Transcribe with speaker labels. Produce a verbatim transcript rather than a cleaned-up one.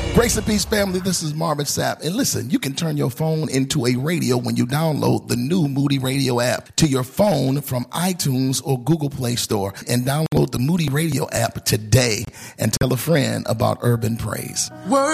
Speaker 1: Grace and peace, family. This is Marvin Sapp. And listen, you can turn your phone into a radio when you download the new Moody Radio app to your phone from iTunes or Google Play Store. And download the Moody Radio app today and tell a friend about Urban Praise. Word.